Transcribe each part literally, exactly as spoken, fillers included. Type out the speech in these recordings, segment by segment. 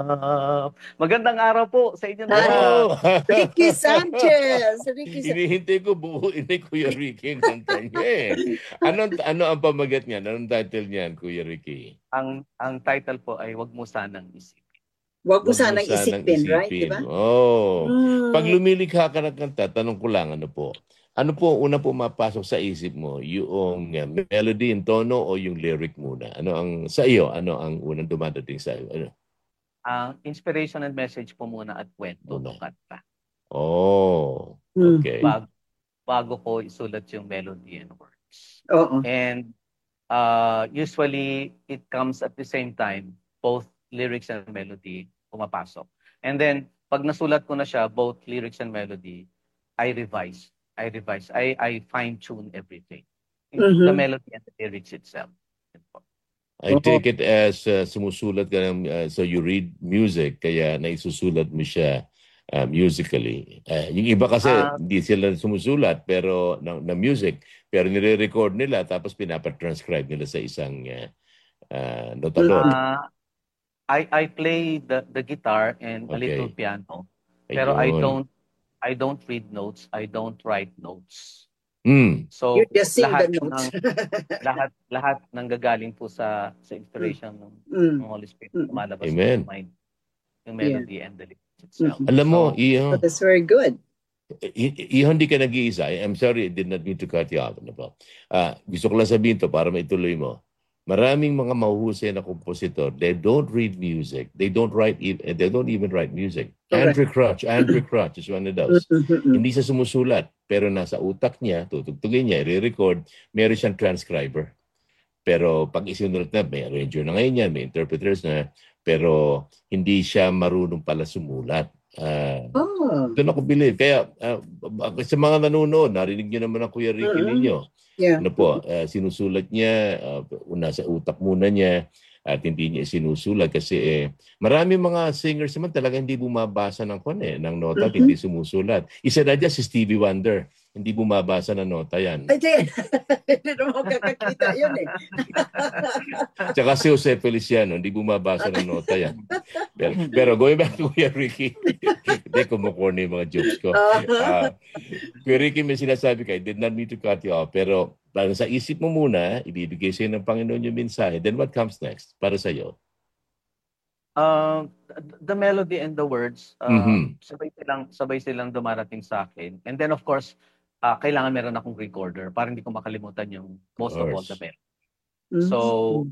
Magandang araw po sa inyong lahat. Oh! Ricky Sanchez. Ricky Sa- Hinihintay ko buuin ni Kuya Ricky ang kanta niya eh. Anong, ano ang pamagat niyan? Anong title niyan, Kuya Ricky? Ang ang title po ay Wag Mo Sanang Isipin. Wag mo Huwag mo sanang sanang isipin, right? Di ba? isipin. Oh. Pag Mm. lumilikha ka ng kanta, tanong ko lang, ano po? Ano po una po mapasok sa isip mo? Yung uh, melody, yung tono, o yung lyric muna? Ano ang, sa iyo, ano ang unang dumadating sa iyo? Ano? Ang inspiration and message po muna at kwento Muna. ng kanta. Oh, Mm. okay. Bago, bago ko isulat yung melody and words. Oo. And uh, usually, it comes at the same time, both lyrics and melody pumapasok. And then, pag nasulat ko na siya, both lyrics and melody, I revise. I revise. I, I fine-tune everything. Mhm. The melody and the lyrics itself. Yun po. I Oo. take it as uh, sumusulat ka ng, uh, so you read music, kaya naisusulat mo siya uh, musically. Uh, yung iba kasi, Ah. hindi sila sumusulat pero na, na music, pero nire-record nila tapos pinapatranscribe nila sa isang uh, uh, notador. Uh, I I play the the guitar and a little Okay. piano. Pero I Ayun. don't I don't read notes. I don't write notes. Hmm. So You just sing the lahat notes. ng lahat lahat ng gagaling po sa sa inspiration ng, Mm. ng Holy Spirit Mm. lumalabas po Amen. sa mind, yung melody and the lyrics itself. Mhm. Alam mo, So, iyo, So that's very good. iyo hindi ka nag-iisa. I'm sorry, I did not mean to cut you off. Ano po? Ah, gusto ko lang sabihin to para maituloy mo. Maraming mga mahuhusay na kompositor, they don't read music. They don't write even, they don't even write music. Correct. Andrew Crouch, Andrew Crouch is one of those. Mhm. Hindi siya sumusulat, pero nasa utak niya, tutugtugin niya, i-record, meron siyang transcriber. Pero pag isinulat na, may arranger na ngayon yan, may interpreters na, pero hindi siya marunong pala sumulat. Ah, Oh. doon ako believe. Kaya ah, sa mga nanonood, narinig niyo naman ang Kuya Ricky Mhm. ninyo. Yeah. Ano po, ah, sinusulat niya, uh, nasa utak muna niya, at hindi niya sinusulat kasi eh, marami mga singers naman talaga hindi bumabasa ng kwan eh, ng nota at Mhm. hindi sumusulat. Isa na dyan si Stevie Wonder, hindi bumabasa ng nota yan. Ay, di. Hindi naman kakakita yun eh. Tsaka si Jose Feliciano, hindi bumabasa ng nota yan. Pero, pero going back to Kuya Ricky, hindi kumukorny yung mga jokes ko. Ah, Kuya Ricky, may sinasabi ka, I did not mean to cut you off, pero parang sa isip mo muna, ibibigay sa'yo ng Panginoon yung mensahe, then what comes next para sa'yo? uh, the melody and the words, uh, Mhm. sabay silang sabay silang dumarating sa akin. And then of course, uh, kailangan meron akong recorder para hindi ko makalimutan yung most of all the Course. melody. Mhm. So,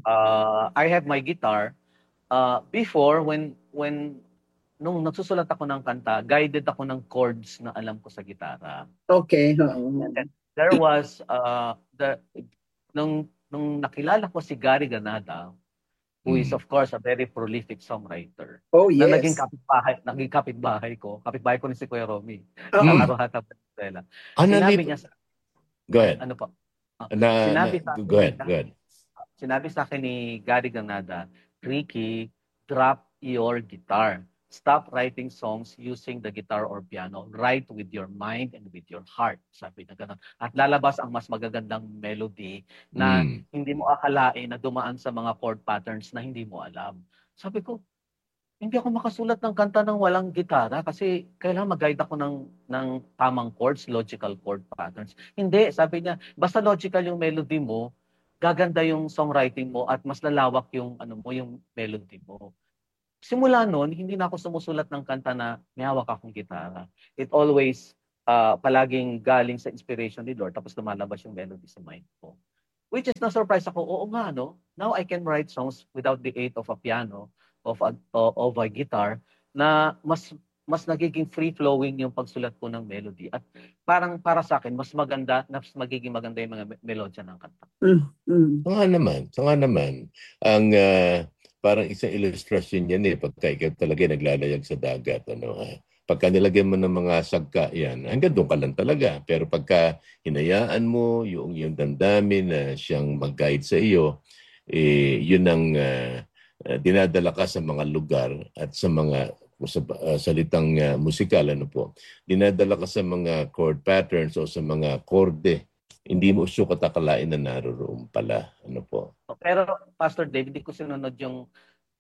uh, I have my guitar. Uh, before, when when nung nagsusulat ako ng kanta, guided ako ng chords na alam ko sa gitara. Okay. Oo. There was uh, the nung nung nakilala ko si Gary Ganada, who is Mm. of course a very prolific songwriter. Oh, Na yes. naging kapitbahay, naging kapitbahay ko. Kapitbahay ko ni si Kuya Romy. Oo. Sa Mm. Maruhata, Venezuela. Ah, Sinabi nandito. niya sa Go ahead. ano po? Ah, Na, sinabi na, sa akin, go ahead, go ahead. sinabi sa akin ni Gary Ganada, Ricky, drop your guitar. Stop writing songs using the guitar or piano. Write with your mind and with your heart. Sabi na gano'n. At lalabas ang mas magagandang melody na Mm. hindi mo akalain na dumaan sa mga chord patterns na hindi mo alam. Sabi ko, hindi ako makasulat ng kanta ng walang gitara kasi kailangan mag-guide ako ng, ng tamang chords, logical chord patterns. Hindi, sabi niya, basta logical yung melody mo, gaganda yung songwriting mo at mas lalawak yung ano mo, yung melody mo. Simula noon, hindi na ako sumusulat ng kanta na may hawak akong gitara. It always uh, palaging galing sa inspiration ni Lord tapos lumalabas yung melody sa mind ko. Which is na-surprise ako, oo nga, no? Now I can write songs without the aid of a piano, of a, of a guitar, na mas mas nagiging free-flowing yung pagsulat ko ng melody. At parang para sa akin, mas maganda, mas magiging maganda yung mga me- melodya ng kanta. Mm. Mm. So nga naman, so nga naman, ang ah, parang isang illustration yan eh, pagka ikaw talaga naglalayag sa dagat, ano ha. Pagka nilagyan mo ng mga sagka yan, hanggang doon ka lang talaga. Pero pagka hinayaan mo yung, yung damdamin na siyang mag-guide sa iyo, eh, yun ang ah, ah, dinadala ka sa mga lugar at sa mga sa ah, salitang ah, musikal, ano po, dinadala ka sa mga chord patterns o sa mga korde. Hindi mo sukat akalain na naroroon pala. Ano po? Pero Pastor Dave, hindi ko sinunod yung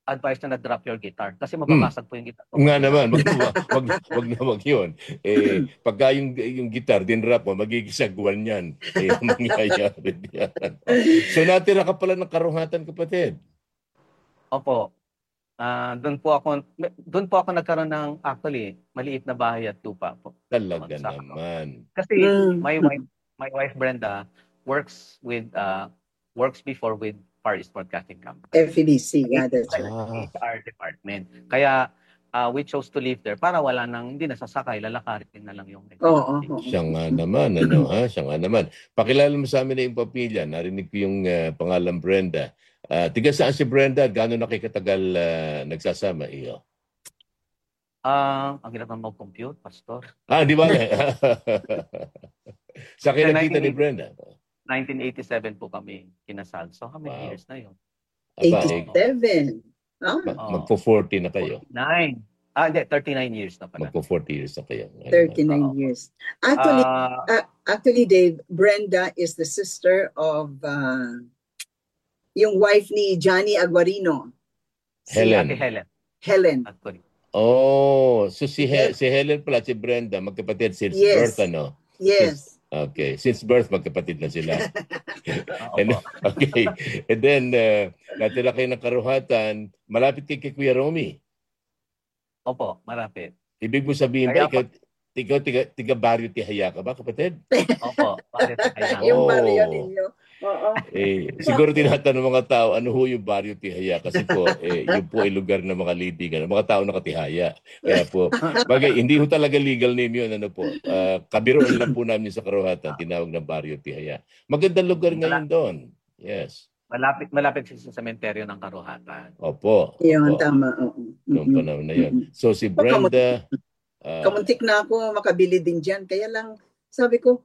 advise na na-drop your guitar kasi Hmm. mababasag po yung guitar ko. Nga naman, wag, wag, wag, wag na wag yun. Eh, pagka yung, yung gitar, dinrap mo, magiging yan. Kaya mangyayari yan. So natira ka pala ng Karuhatan, kapatid. Opo. Ah, doon po ako doon po ako nagkaroon ng actually maliit na bahay at lupa po. Talaga Doon sa- naman. Kasi Mm. my wife my wife Brenda works with uh works before with Far East Broadcasting Company. F E D C, yeah, that's right. Ah, H R department. Kaya uh, we chose to live there para wala nang hindi nasasakay, lalakarin na lang yung Oo, oo. siya nga naman, ano ha? Siya nga naman. Pakilala mo sa amin na yung pamilya. Narinig ko yung uh, pangalan Brenda. Uh, tiga saan si Brenda? Gano'n nakikatagal uh, nagsasama iyo? Ah, ang hirap naman mag-compute, pastor. Ah, di ba? Sa akin Sa nakita ni nineteen Brenda. nineteen eighty-seven po kami kinasal. So, how many Wow. years na yun? Aba, eh, eighty-seven. Ah, ma- Oo. magpo-forty na kayo. forty-nine. Ah, hindi, thirty-nine years na pala. Magpo-forty years na kayo. Ngayon. thirty-nine Oo. years. Actually, Ah, uh, actually, Dave, Brenda is the sister of uh, yung wife ni Johnny Aguarino. Si Helen. Ate Helen. Helen. Actually. Oh, so si, He- Yes. si Helen pala, si Brenda, magkapatid since Yes. birth, ano? Yes. Okay, since birth, magkapatid na sila. Ah, And, opo. okay, and then, uh, natira kayo ng Karuhatan, malapit kay kay Kuya Romy. Opo, marapit. Ibig mo sabihin Kaya ba, ikaw, ikaw tiga, tiga Barrio Tihaya ka ba, kapatid? Opo, bakit kaya? Yung Oh. barrio ninyo. Oo. Eh, siguro tinatanong ng mga tao, ano ho yung Barrio Tihaya? Kasi po, eh, yun po ay lugar ng mga lidigan, ng mga tao nakatihaya. Kaya po, bagay, hindi ho talaga legal name yun, ano po. Uh, kabiruan lang po namin sa Karuhatan, tinawag na Barrio Tihaya. Magandang lugar ngayon doon. Yes. Malapit malapit siya sa sementeryo ng Karuhatan. Opo. Yun, Opo. tama. Oo. Noong panahon na yun. So si Brenda, uh, Kamuntik na ako makabili din dyan. Kaya lang, sabi ko,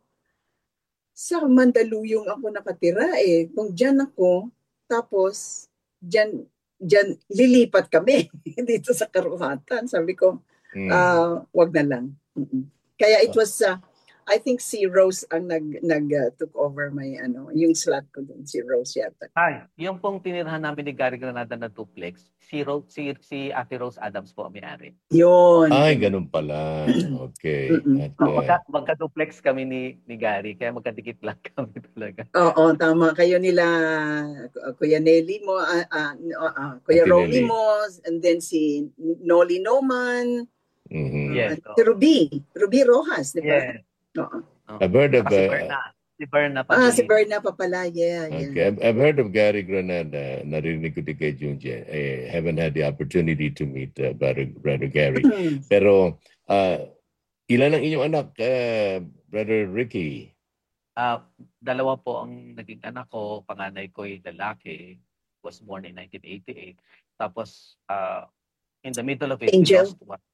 sa Mandaluyong ako nakatira eh. Kung dyan ako, tapos, dyan, dyan, lilipat kami dito sa Karuhatan. Sabi ko, mm, ah, wag na lang. Mm-mm. Kaya it was, uh, I think si Rose ang nag, nag uh, took over my, ano, yung slot ko dun, si Rose yata. Ay, yung pong tinirahan namin ni Gary Granada na duplex, si Ro- si, si Ate Rose Adams po ang may-ari. Yun. ay, ganun pala. Okay. Mm-mm. At, Oo. uh, Magka, magka-duplex kami ni, ni Gary, kaya magkadikit lang kami talaga. Oo, tama. Kayo nila, uh, Kuya Nelly mo, uh, uh, uh, uh, Kuya Ate Romy Nelly. mo, and then si Noli Noman, mhm. Yes. uh, si Ruby, Ruby Rojas, di ba? Yes. Oo. Oh. I've heard of, Saka si uh, Berna. Si Berna pa. Ah, din. si Berna pa pala, yeah, yeah. Okay, I've, I've heard of Gary Granada. Narinig ko din kay Junjie. I haven't had the opportunity to meet uh, Brother, Brother Gary. Pero, uh, ilan ang inyong anak, uh, Brother Ricky? Ah, dalawa po ang naging anak ko. Panganay ko ay lalaki. Was born in nineteen eighty-eight. Tapos, uh, in the middle of it, Angel. we lost one.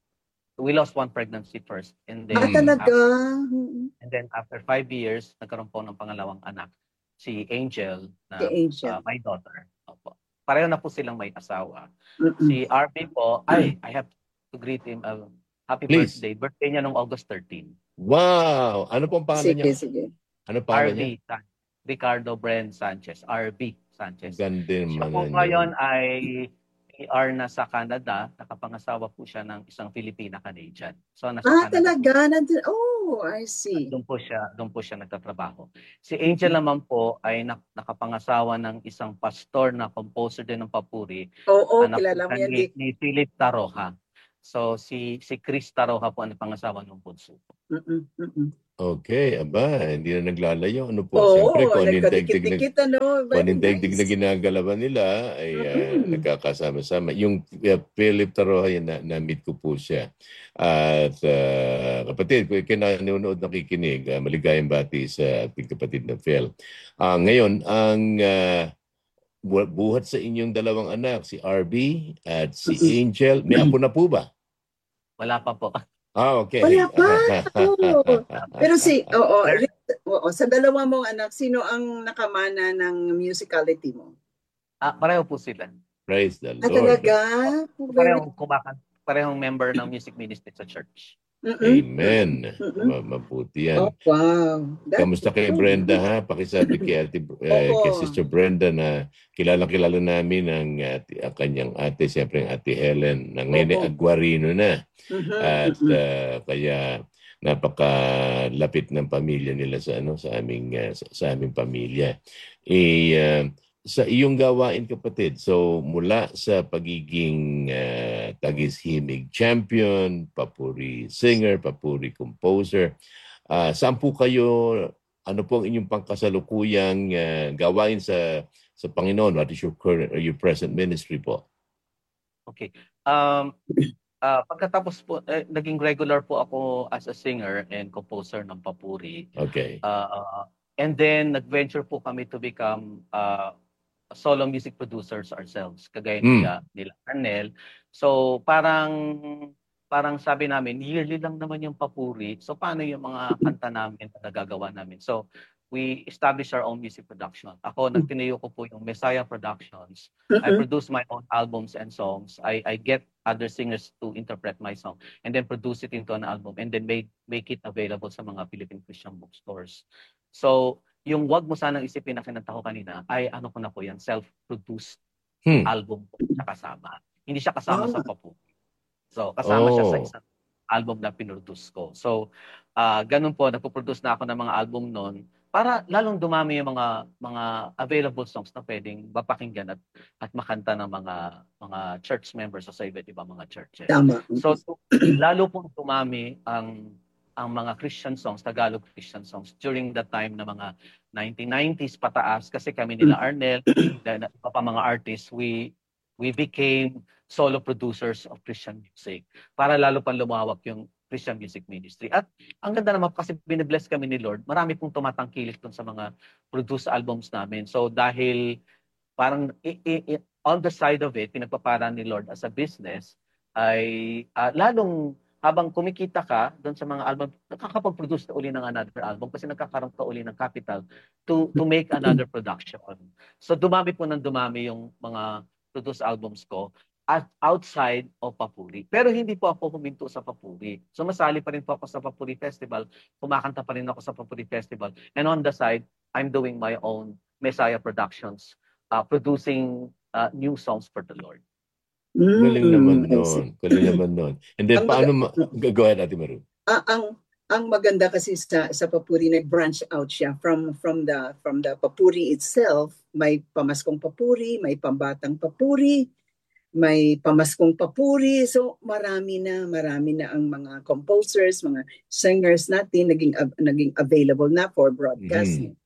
We lost one pregnancy first. And then, Ah, Mm. talaga? after, and then after five years, nagkaroon po ng pangalawang anak. Si Angel, na Si Angel. uh, my daughter. Opo. Pareho na po silang may asawa. Mm-mm. Si R B po, ay, I have to greet him. Uh, happy Please. birthday. Birthday niya noong August thirteenth. Wow! Ano pong pangalan Sige, niya? sige. Ano R pangalan niya? B. San- Ricardo Bren Sanchez. R B Sanchez. Ganda Siya po naman ngayon yun. ay P R na sa Canada. Nakapangasawa po siya ng isang Filipina-Canadian. So, nasa Ah, Canada po. talaga? Nandun, oh, I see. Doon po siya, doon po siya nagtatrabaho. Si Angel naman po ay nak- nakapangasawa ng isang pastor na composer din ng papuri. Oo, Anak kilala po mo siya yan, ni, Dick. ni Philip Taroja. So si si Chris Taroja po ang pangasawa ng bunso. Mm-mm, mm-mm. Okay, aba, hindi na naglalayo. Ano po? Oo, Siyempre, kung ano yung daigdig na, nagkadikit-dikit, ano? kung Very ano yung daigdig na nice. ginagalaban nila, ay uh, Mm. nagkakasama-sama. Yung uh, Philip Taroja, yun, na, na-meet ko po siya. At uh, kapatid, kung ikaw na nanonood nakikinig, uh, maligayang bati sa ating kapatid na Phil. Uh, ngayon, ang uh, bu- buhat sa inyong dalawang anak, si R B at si Mm-mm. Angel, may apo na po ba? Wala pa po. Ah, okay. Wala pa. Oo. Pero si, oo, Rick, oo, sa dalawa mong anak, sino ang nakamana ng musicality mo? Ah, pareho po sila. Praise the Ah, Lord. talaga? Very, Parehong kumakan, parehong member ng music ministry sa church. Mm-mm. Amen. Mm-mm. Ma- Mabuti Oh, yan. wow. That's Kamusta kay good. Brenda ha? Pakisabi kay, ate, eh, kay Oo. Sister Brenda na kilala-kilala namin ang, ate, ang kanyang ate, siyempre ang ate Helen, ng Nene Oo. Aguarino na. Mhm, At mhm. ah, kaya napakalapit ng pamilya nila sa ano sa aming ah, sa, sa aming pamilya. Eh ah, sa iyong gawain kapatid, so mula sa pagiging ah, tagis-himig champion, papuri singer, papuri composer, ah, saan po kayo, ano po ang inyong pangkasalukuyang ah, gawain sa sa Panginoon? What is your current or your present ministry po? Okay. Um, ah, pagkatapos po, eh, naging regular po ako as a singer and composer ng papuri. Okay. Ah, and then, nag-venture po kami to become uh, solo music producers ourselves, kagaya Mm. nila, nila Arnel. So, parang parang sabi namin, yearly lang naman yung papuri. So, paano yung mga kanta namin na nagagawa namin? So, we established our own music production. Ako, nagtinayo ko po yung Messiah Productions. I Mhm. produce my own albums and songs. I I get other singers to interpret my song and then produce it into an album and then make make it available sa mga Philippine Christian bookstores. So, yung wag mo sanang isipin na kinanta ko kanina, ay ano ko na po yan, self-produced Hmm. album po siya kasama. Hindi siya kasama sa Ah. papuri. So, kasama siya sa Oh. isang album na pinroduce ko. So, ah ganun po, nagpo-produce na ako ng mga album noon para lalong dumami yung mga mga available songs na pwedeng mapakinggan at at makanta ng mga mga church members sa iba't ibang mga churches. Tama. So, to- lalo pong dumami ang ang mga Christian songs, Tagalog Christian songs during the time na mga nineteen nineties pataas kasi kami nila Arnel, then iba pa mga artists, we we became solo producers of Christian music para lalo pang lumawak yung Christian music ministry. At ang ganda naman kasi binibless kami ni Lord, marami pong tumatangkilik dun sa mga produced albums namin. So dahil parang i- i- i- on the side of it, pinagpapara ni Lord as a business, ay ah, lalong habang kumikita ka doon sa mga album, nakakapag-produce na uli ng another album kasi nagkakaroon ka uli ng capital to to make another production. So dumami po ng dumami yung mga produced albums ko at outside of Papuri. Pero hindi po ako huminto sa Papuri. So masali pa rin po ako sa Papuri Festival, kumakanta pa rin ako sa Papuri Festival. And on the side, I'm doing my own Messiah Productions, uh, producing uh, new songs for the Lord. Galing naman Mm, I see. nun. Galing naman nun. And then, Ang paano maga- ma- Go ahead, Ate Maru. Ah, ang ang maganda kasi sa sa papuri, nag-branch out siya from from the from the papuri itself. May pamaskong papuri, may pambatang papuri, may pamaskong papuri. So marami na, marami na ang mga composers, mga singers natin naging av- naging available na for broadcasting.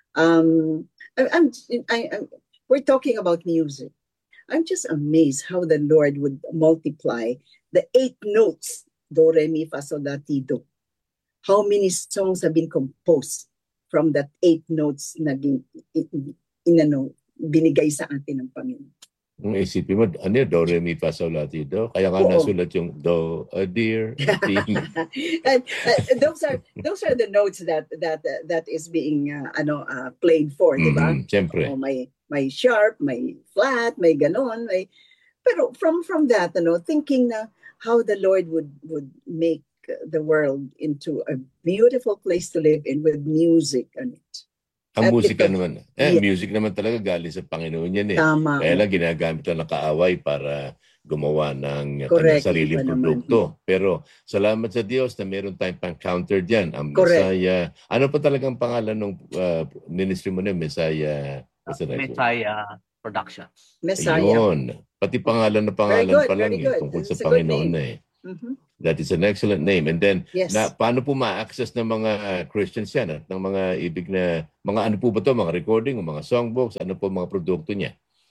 Um, I, I'm, I, I'm, we're talking about music. I'm just amazed how the Lord would multiply the eight notes, do, re, mi, fa, sol, la, ti, do. How many songs have been composed from that eight notes na gin, in, in, ano, binigay sa atin ng Panginoon. Ang isipin mo, ano yun, do, re, mi, fa, sol, la, ti, do? Kaya nga Oo. nasulat yung do, a dear, a ti. And uh, those are those are the notes that that uh, that is being uh, ano uh, played for, di ba? Mhm, siyempre. Oh, may may sharp, may flat, may ganon, may pero from from that, ano, thinking na how the Lord would would make the world into a beautiful place to live in with music on it. Ang At musika ito- naman, eh, Yeah. music naman talaga galing sa Panginoon yan eh. Tama. Kaya lang ginagamit lang ng kaaway para gumawa ng Correct, kanyang sariling iba naman. produkto. Pero salamat sa Diyos na meron tayong pang-counter dyan. Ang Correct. Messiah. Ano pa talagang pangalan ng uh, ministry mo na? Messiah. What's the next word? Messiah Productions. Messiah. Ayun. Pati pangalan na pangalan good, pa lang very eh. good. Tungkol sa It's a good Panginoon name. na eh. Mhm. That is an excellent name. And then, Yes. na, paano po ma-access ng mga Christians yan at ng mga ibig na, mga ano po ba to, mga recording, o mga songbooks, ano po mga produkto niya?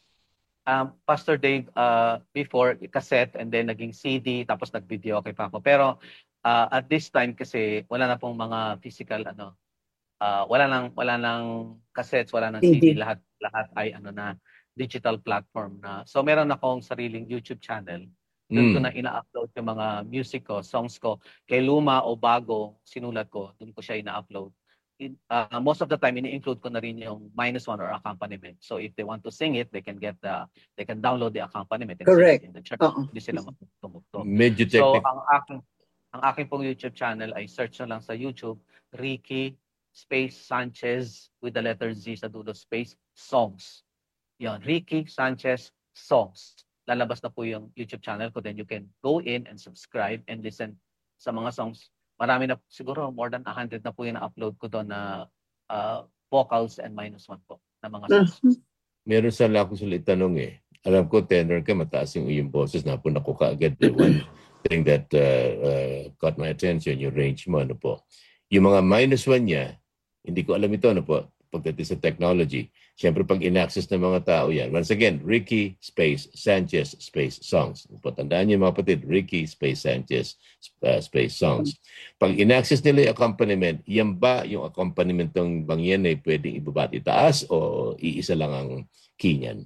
Um, Pastor Dave, uh, before cassette and then naging C D tapos nag-video okay pa ako. Pero uh, at this time kasi wala na pong mga physical ano, uh, wala nang wala nang cassettes, wala nang C D, C D. lahat lahat ay ano na digital platform na. So meron akong sariling YouTube channel. Doon ko Mm. na ina-upload yung mga music ko, songs ko. Kay luma o bago, sinulat ko, doon ko siya ina-upload. In, uh, most of the time, ini-include ko na rin yung minus one or accompaniment. So if they want to sing it, they can get the, they can download the accompaniment and Correct. sing it in the church. Oo. Hindi sila matutugtog. Medyo So technical. ang aking Ang aking pong YouTube channel ay search na lang sa YouTube, Ricky space Sanchez with the letter Z sa dulo space songs. Yon, Ricky Sanchez Songs. Lalabas na po yung YouTube channel ko. Then you can go in and subscribe and listen sa mga songs. Marami na, siguro more than one hundred na po yung na-upload ko doon na uh, vocals and minus one po na mga songs. Meron sa ako sulit tanong eh. Alam ko, tenor ka, mataas yung iyong boses. Napuna ko kaagad. The one thing that uh, uh, caught my attention, yung range mo, ano po. Yung mga minus one niya, hindi ko alam ito, ano po, pagdating sa technology. Siyempre, pag in-access ng mga tao yan. Once again, Ricky space Sanchez space songs. Po, tandaan niyo mga kapatid, Ricky space Sanchez uh, space songs. Pag in-access nila yung accompaniment, yan ba yung accompaniment ng bang yan ay pwedeng ibabati taas o iisa lang ang key niyan?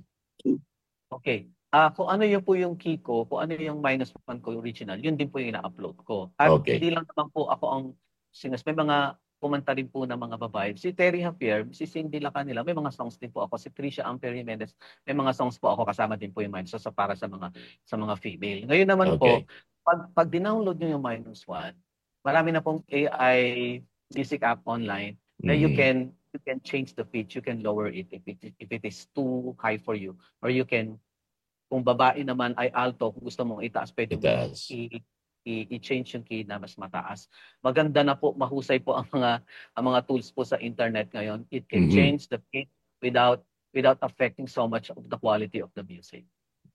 Okay. Ah, kung ano yung po yung key ko, kung ano yung minus one ko original, yun din po yung ina-upload ko. At Okay. hindi lang naman po ako ang singers. May mga kumanta rin po ng mga babae. Si Terry Javier, si Cindy La Canila, may mga songs din po ako. Si Trisha Amperi Mendez, may mga songs po ako kasama din po yung minus. So, para sa mga sa mga female. Ngayon naman po, Okay. pag, pag dinownload nyo yung minus one, marami na pong A I music app online na you Mhm. can you can change the pitch, you can lower it if it, if it is too high for you. Or you can, kung babae naman ay alto, kung gusto mong itaas, pwede mo Itaas. i- i- i-change yung key na mas mataas. Maganda na po, mahusay po ang mga ang mga tools po sa internet ngayon. It can Mhm. change the pitch without without affecting so much of the quality of the music.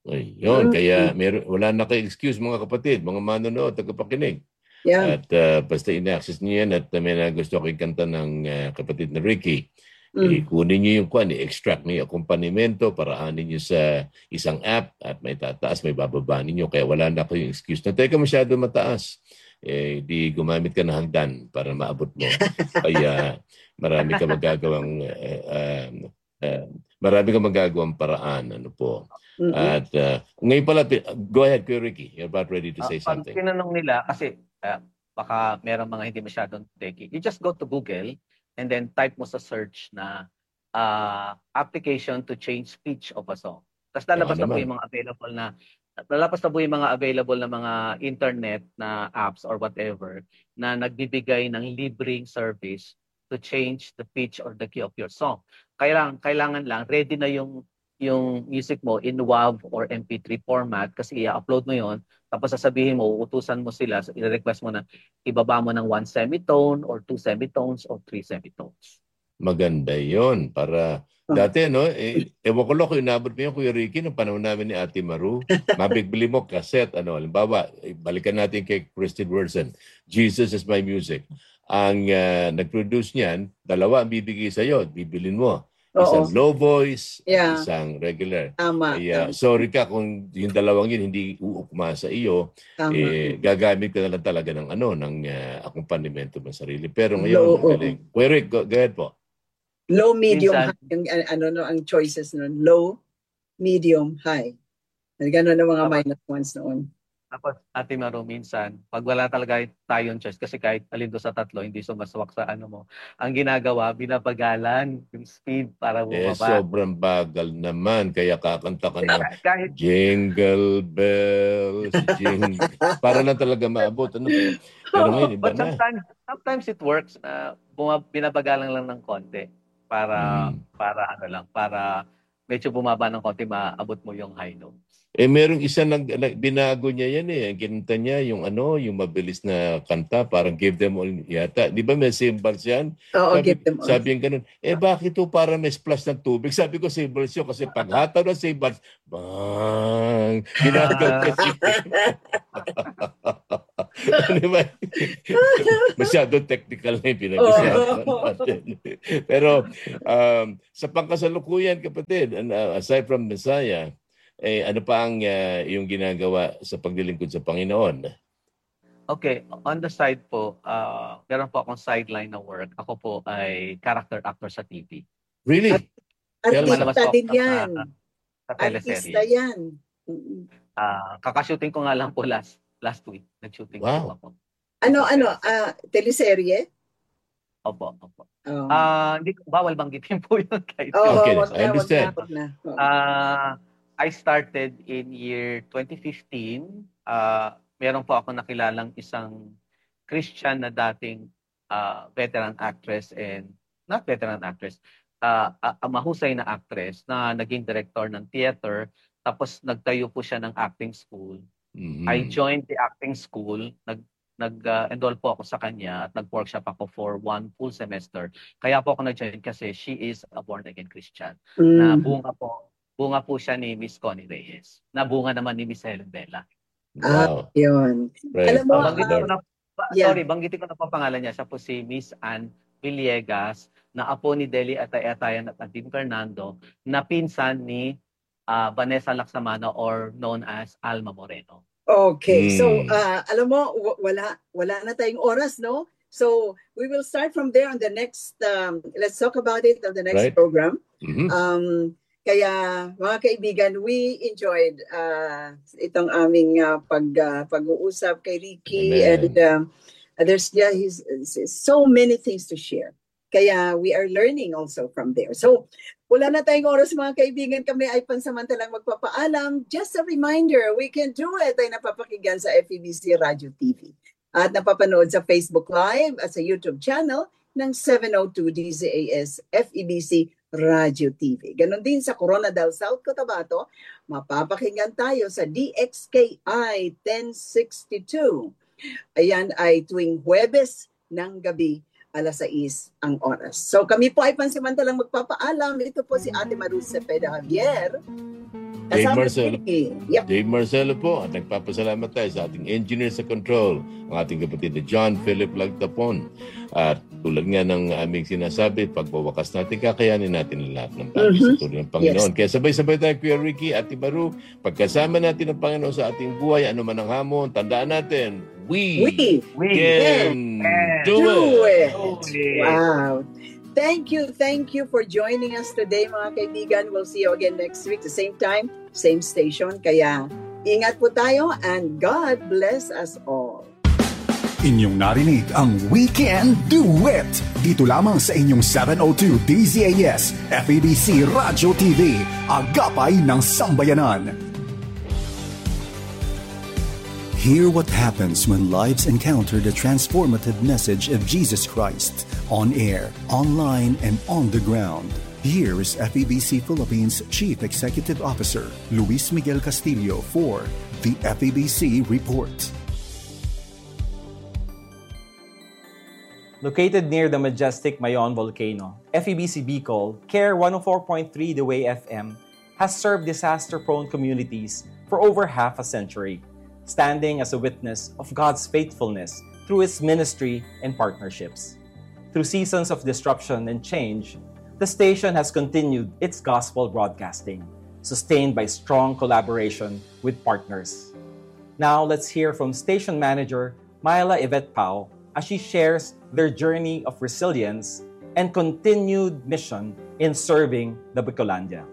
Ayun, kaya meron, wala na kayo excuse mga kapatid, mga manonood, tagapakinig. Yeah. At uh, basta in-access niyo yan at uh, may nagusto ko kanta ng uh, kapatid na Ricky, Mm. eh, kunin niyo yung kwan, i-extract niyo yung accompanimento, paraanin niyo sa isang app at may tataas, may bababa ninyo. Kaya wala na kayong excuse na, teka masyado mataas. Eh, di gumamit ka ng hagdan para maabot mo. Kaya marami ka magagawang uh, uh, uh, marami ka magagawang paraan. Ano po. Mm-mm. At uh, ngayon pala, go ahead, Kuya Ricky. You're about ready to Ah, say pag something. tinanong nila, kasi ah, baka meron mga hindi masyadong techy, you just go to Google and then type mo sa search na ah, application to change pitch of a song. Tapos lalabas Baka na po naman. yung mga available na lalabas na po yung mga available na mga internet na apps or whatever na nagbibigay ng libreng service to change the pitch or the key of your song. Kailangan, kailangan lang, ready na yung yung music mo in WAV or M P three format kasi i-upload mo yon, tapos sasabihin mo, uutusan mo sila, i-request mo na ibaba mo ng one semitone or two semitones or three semitones. Maganda yon para dati no, eh, ewan ko lang kung inabot mo yun, Kuya Ricky, nung panahon namin ni Ate Maru, mabigbili mo cassette, ano, halimbawa, eh, balikan natin kay Christine Wilson, Jesus is My Music. Ang uh, nag-produce niyan, dalawa ang bibigay sa'yo, bibilin mo. Isang Oo. low voice Yeah. at isang regular. Tama. Kaya Tama. sorry ka kung yung dalawang yun hindi uukma sa iyo, Tama. eh, gagamit ka na lang talaga ng ano, ng uh, accompaniment mo sarili. Pero ngayon, Low, ang galing. Kuya Rick, go, go ahead po. Low, medium, Minsan- high. Yung, uh, ano, no, ang choices nun. Low, medium, high. Gano'n ang mga Tapos- minus ones noon. Tapos, Ate Maru, minsan, pag wala talaga tayong choice, kasi kahit alin doon sa tatlo, hindi sumaswak sa ano mo, ang ginagawa, binabagalan yung speed para Eh, bumaba. sobrang bagal naman. Kaya kakanta ka ng Kahit Jingle Bells, Jingle. Para lang talaga maabot. Ano? Pero ngayon, iba But na. sometimes, sometimes it works na buma- binabagalan lang ng konti para Mm. para ano lang, para medyo bumaba ng konti, maabot mo yung high notes. Eh, merong isa nag, nag- binago niya yan eh. Ang kinanta niya, yung ano, yung mabilis na kanta, parang Give Them All yata. Di ba may cymbals yan? Oo, Sabi, give them all. sabi yung ganun, eh bakit ito para may splash ng tubig? Sabi ko cymbals yun kasi paghataw ng cymbals, bang! Ginagawa kasi. Di ba? Masyado technical na yung pinag-isapan natin. Pero um, sa pangkasalukuyan, kapatid, and, uh, aside from Messiah, eh, ano pa ang uh, yung ginagawa sa paglilingkod sa Panginoon? Okay, on the side po, uh, meron po akong sideline na work. Ako po ay character actor sa T V. Really? Tell me. Malabas Artista po din ako yan. Sa, sa Artista teleserye. yan. Mm-mm. Uh, kakashooting ko nga lang po last last week. Nag-shooting Wow. po ako. Ano, ano, ah, teleserye? Opo, opo. Oo. Ah, hindi ko bawal banggitin po yung title. Oo, Okay, wag I na, wag understand. na, wag na. Oo. Ah, I started in year twenty fifteen. Ah, meron po ako nakilalang isang Christian na dating uh, veteran actress and not veteran actress, uh, uh, mahusay na actress na naging director ng theater, tapos nagtayo po siya ng acting school. Mhm. I joined the acting school, nag nag-enroll po ako sa kanya at nag-workshop ako for one full semester. Kaya po ako nag-join kasi she is a born-again Christian. Na Mm. bunga po, bunga po siya ni Miss Connie Reyes. Na bunga naman ni Miss Helen Bella. Ah, Wow. yun. Praise Alam mo, the Banggitin ko Lord. na, ba- Yeah. sorry, banggitin ko na po pangalan niya. Siya po si Miss Ann Villegas, na apo ni Deli Atay-Atayan at Adim Fernando, na pinsan ni ah, Vanessa Laksamana or known as Alma Moreno. Okay. So, Mm. uh, alam mo, w- wala, wala na tayong oras, no? So, we will start from there on the next, um, let's talk about it on the next Right. program. Mhm. Um, kaya, mga kaibigan, we enjoyed uh, itong aming uh, pag, uh, pag-uusap kay Ricky. Amen. And um, there's yeah, he's, he's so many things to share. Kaya we are learning also from there. So, wala na tayong oras mga kaibigan. Kami ay pansamantalang magpapaalam. Just a reminder, we can do it ay napapakinggan sa F E B C Radio T V. At napapanood sa Facebook Live at sa YouTube channel ng seven oh two D Z A S F E B C Radio T V. Ganon din sa Corona del South Cotabato, mapapakinggan tayo sa D X K I ten sixty-two. Ayan ay tuwing Huwebes ng gabi, alas sais ang oras. So kami po ay pansamantalang magpapaalam. Ito po si Ate Maru Cepeda Javier. Dave Kasama Marcelo. si- Yep. Dave Marcelo po, at nagpapasalamat tayo sa ating engineer sa control, ang ating kapatid na John Philip Lagtapon. At tulad nga ng aming sinasabi, pagbawakas natin, kakayanin natin ang lahat ng bagay sa Mhm. tulong ng Panginoon. Kaya sabay-sabay tayo, Kuya Ricky, Ate Maru, pagkasama natin ang Panginoon sa ating buhay, ano man ang hamon, tandaan natin, we, We We can can do, do it. it. Do it. Wow. Thank you, thank you for joining us today mga kaibigan. We'll see you again next week, the same time, same station. Kaya ingat po tayo and God bless us all. Inyong narinig ang We Can Do It! Dito lamang sa inyong seven oh two D Z A S F E B C Radio T V, Agapay ng Sambayanan. Hear what happens when lives encounter the transformative message of Jesus Christ on air, online, and on the ground. Here is F E B C Philippines Chief Executive Officer Luis Miguel Castillo for the F E B C Report. Located near the majestic Mayon volcano, F E B C Bicol, Care one oh four point three The Way F M has served disaster-prone communities for over half a century, standing as a witness of God's faithfulness through its ministry and partnerships. Through seasons of disruption and change, the station has continued its gospel broadcasting, sustained by strong collaboration with partners. Now, let's hear from station manager Myla Yvette Pao as she shares their journey of resilience and continued mission in serving the Bicolandia.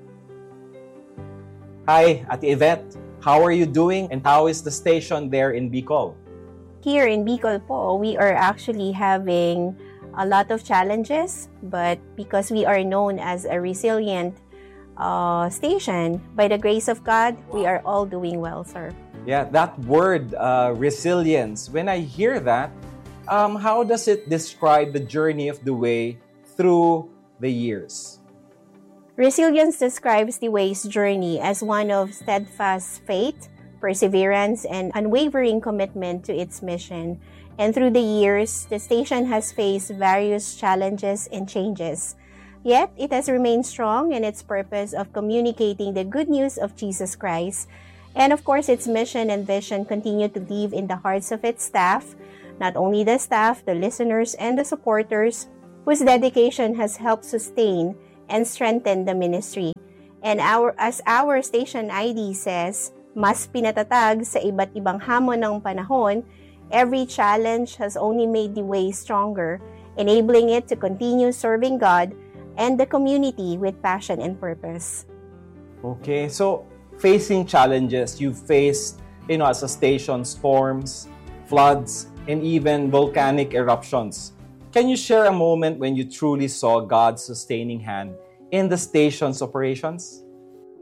Hi, Ate Yvette. How are you doing and how is the station there in Bicol? Here in Bicol po, we are actually having a lot of challenges, but because we are known as a resilient uh, station, by the grace of God, we are all doing well, sir. Yeah, that word, uh, resilience, when I hear that, um, how does it describe the journey of the way through the years? Resilience describes the way's journey as one of steadfast faith, perseverance, and unwavering commitment to its mission. And through the years, the station has faced various challenges and changes. Yet, it has remained strong in its purpose of communicating the good news of Jesus Christ. And of course, its mission and vision continue to live in the hearts of its staff, not only the staff, the listeners, and the supporters, whose dedication has helped sustain and strengthen the ministry. And our as our station I D says, mas pinatatag sa iba't ibang hamon ng panahon, every challenge has only made the way stronger, enabling it to continue serving God and the community with passion and purpose. Okay, so facing challenges, you faced, you know, as a station, storms, floods, and even volcanic eruptions. Can you share a moment when you truly saw God's sustaining hand in the station's operations?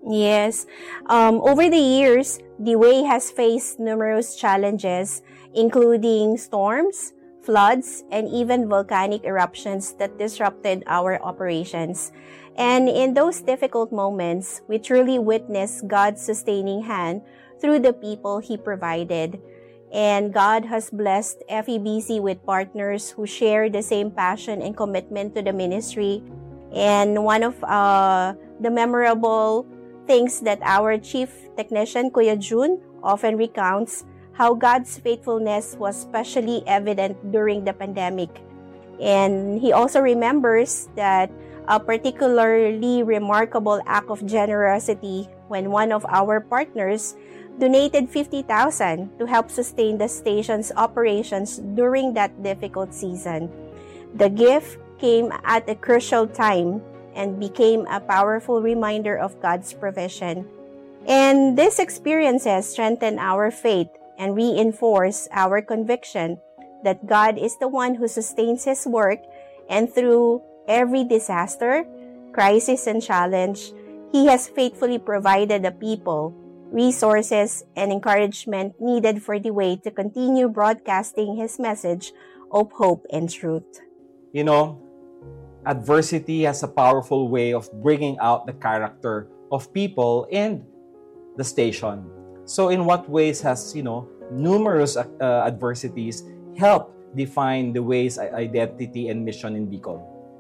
Yes. Um, over the years, the way has faced numerous challenges, including storms, floods, and even volcanic eruptions that disrupted our operations. And in those difficult moments, we truly witnessed God's sustaining hand through the people He provided. And God has blessed F E B C with partners who share the same passion and commitment to the ministry. And one of uh, the memorable things that our chief technician, Kuya June, often recounts how God's faithfulness was especially evident during the pandemic. And he also remembers that a particularly remarkable act of generosity when one of our partners donated fifty thousand dollars to help sustain the station's operations during that difficult season. The gift came at a crucial time and became a powerful reminder of God's provision. And these experiences strengthen our faith and reinforce our conviction that God is the one who sustains His work, and through every disaster, crisis, and challenge, He has faithfully provided the people, resources, and encouragement needed for the way to continue broadcasting His message of hope and truth. You know, adversity has a powerful way of bringing out the character of people and the station. So in what ways has, you know, numerous uh, adversities helped define the Way's identity and mission in Bicol?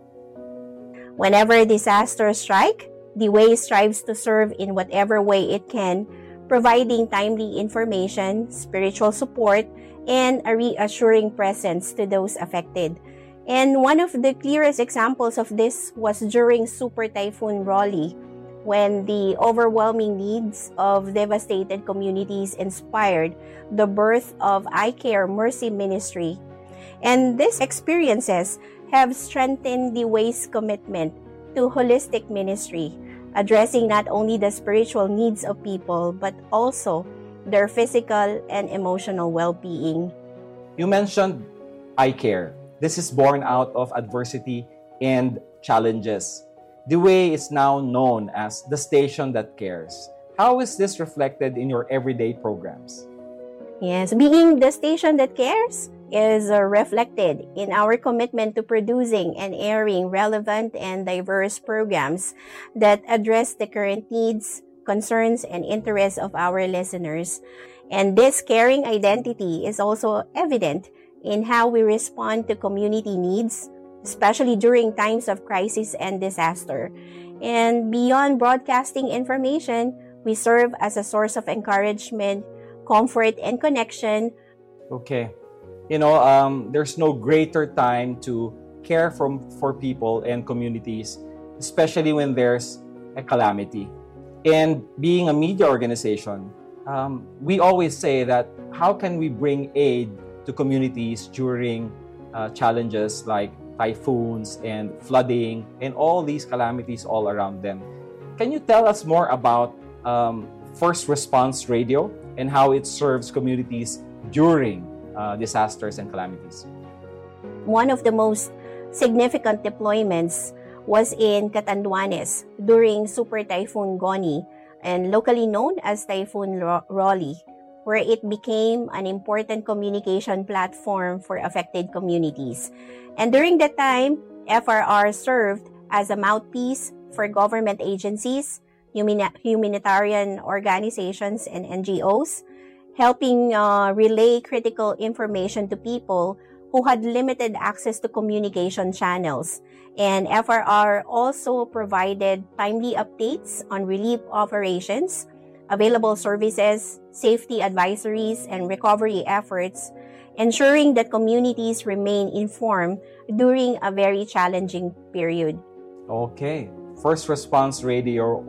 Whenever disasters strike, the Way strives to serve in whatever way it can, providing timely information, spiritual support, and a reassuring presence to those affected. And one of the clearest examples of this was during Super Typhoon Rolly, when the overwhelming needs of devastated communities inspired the birth of I Care Mercy Ministry. And these experiences have strengthened the Way's commitment to holistic ministry, addressing not only the spiritual needs of people, but also their physical and emotional well-being. You mentioned I Care. This is born out of adversity and challenges. The Way is now known as the station that cares. How is this reflected in your everyday programs? Yes, being the station that cares is uh, reflected in our commitment to producing and airing relevant and diverse programs that address the current needs, concerns, and interests of our listeners. And this caring identity is also evident in how we respond to community needs, especially during times of crisis and disaster. And beyond broadcasting information, we serve as a source of encouragement, comfort, and connection. Okay. You know, um, there's no greater time to care from, for people and communities, especially when there's a calamity. And being a media organization, um, we always say that how can we bring aid to communities during uh, challenges like typhoons and flooding and all these calamities all around them. Can you tell us more about um, First Response Radio and how it serves communities during uh, disasters and calamities? One of the most significant deployments was in Catanduanes during Super Typhoon Goni, and locally known as Typhoon Rolly, where it became an important communication platform for affected communities. And during that time, F R R served as a mouthpiece for government agencies, humanitarian organizations, and N G Os, helping uh, relay critical information to people who had limited access to communication channels. And F R R also provided timely updates on relief operations, available services, safety advisories, and recovery efforts, ensuring that communities remain informed during a very challenging period. Okay. First Response Radio